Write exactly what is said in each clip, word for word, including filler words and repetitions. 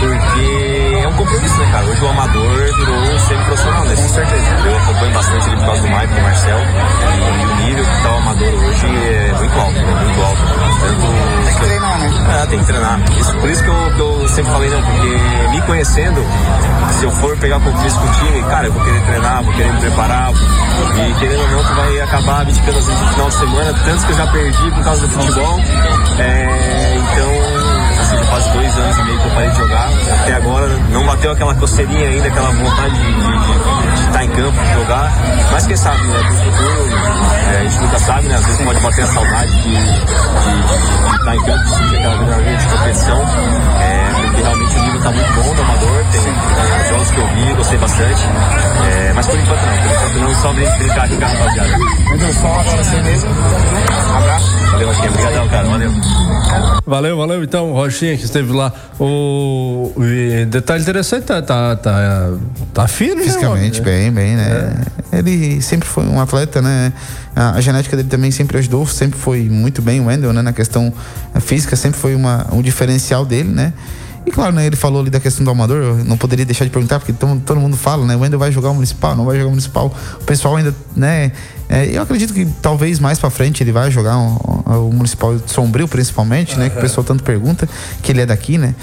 Porque é um compromisso, né, cara? Hoje o amador virou um semi-profissional, né? Com certeza. Eu acompanho bastante ele por causa do Maicon, do Marcel. E o nível que tá o amador hoje é muito alto, né? Muito alto. Tanto... Tem que treinar, né? É, tem que treinar. Isso, por isso que eu, que eu sempre falei, não, porque me conhecendo, se eu for pegar compromisso com o time, cara, eu vou querer treinar, vou querer me preparar. E querendo ou não, tu vai acabar abdicando às vezes no final de semana, tantos que eu já perdi por causa do futebol. É, então, assim, já faz dois anos e meio que eu parei de jogar. Até agora não bateu aquela coceirinha ainda, aquela vontade de, de, de, de estar em campo, de jogar. Mas quem sabe, né? Pro futuro, é, a gente nunca sabe, né? Às vezes pode bater a saudade de, de, de, de estar em campo, de sentir aquela adrenalina de competição. É, porque realmente o nível está muito bom do amador. Tem é, jogos que eu vi, gostei bastante. É, mas por enquanto não, por enquanto não, só vem brincar aqui com a rapaziada. Então, só agradecer mesmo. Um abraço. Valeu, Rochinha. Obrigadão, cara. Valeu. Valeu, valeu. Então, Rochinha que esteve lá. O e detalhe interessante, tá, tá, tá, tá firme, fisicamente, né, bem, bem, né? É. Ele sempre foi um atleta, né? A, a genética dele também sempre ajudou, sempre foi muito bem o Wendel, né? Na questão física, sempre foi uma, um diferencial dele, né? E claro, né, ele falou ali da questão do amador, eu não poderia deixar de perguntar, porque todo, todo mundo fala, né, o Wendel vai jogar o municipal, não vai jogar o municipal, o pessoal ainda, né, é, eu acredito que talvez mais pra frente ele vai jogar o, o municipal Sombrio, principalmente, né, que o pessoal tanto pergunta, que ele é daqui, né,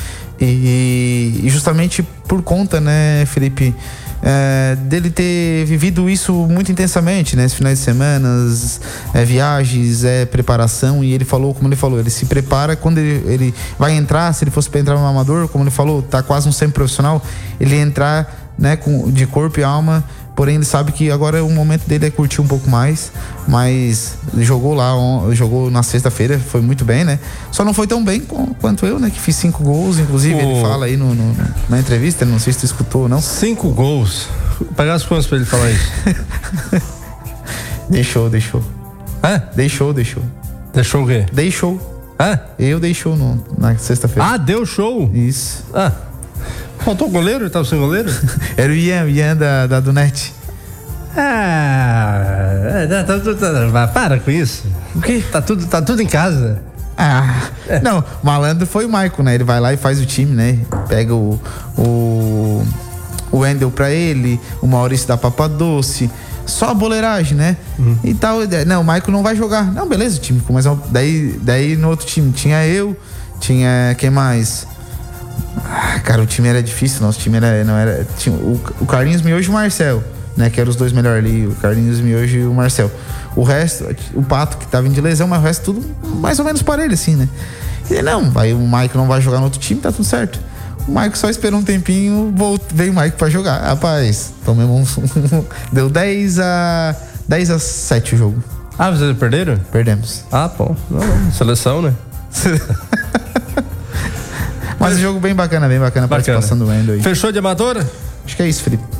e, e justamente por conta, né, Felipe, É, dele ter vivido isso muito intensamente, né? Esses finais de semana, é, viagens, é, preparação, e ele falou, como ele falou, ele se prepara quando ele, ele vai entrar, se ele fosse para entrar no amador, como ele falou, tá quase um semi-profissional, ele entrar, né, com, de corpo e alma, porém ele sabe que agora o momento dele é curtir um pouco mais, mas jogou lá, jogou na sexta-feira, foi muito bem, né? Só não foi tão bem quanto eu, né? Que fiz cinco gols, inclusive oh. ele fala aí no, no, na entrevista, não sei se tu escutou ou não. Cinco gols? Pagasse quantos pra ele falar isso? deixou, deixou. Hã? Deixou, deixou. Deixou o quê? Deixou. Hã? Eu deixou no, na sexta-feira. Ah, deu show? Isso. Ah. Faltou goleiro? Ele tava sem goleiro? Era o Ian, o Ian da, da do Net. Ah, tá, tá, tá, para com isso. O quê? Tá tudo, tá tudo em casa. Ah, é. Não, o malandro foi o Maicon, né? Ele vai lá e faz o time, né? Pega o o, o Wendel pra ele, o Maurício da Papa Doce. Só a boleiragem, né? Uhum. E tal. Não, o Maicon não vai jogar. Não, beleza, o time. Mas daí, daí no outro time tinha eu, tinha quem mais? Ah, cara, o time era difícil, nosso time era, não era, tinha o, o Carlinhos Miojo e o Marcel, né, que eram os dois melhores ali, o Carlinhos Miojo e o Marcel. O resto, o Pato que tava de lesão, mas o resto tudo mais ou menos parelho, assim, né? E não, aí o Maicon não vai jogar no outro time, tá tudo certo. O Maicon só esperou um tempinho, voltou, veio o Maicon pra jogar. Rapaz, tomamos um, deu dez a sete o jogo. Ah, vocês perderam? Perdemos. Ah, pô, não, seleção, né? Mas o jogo bem bacana, bem bacana, bacana. A participação do Wendel aí. Fechou de amadora? Acho que é isso, Felipe.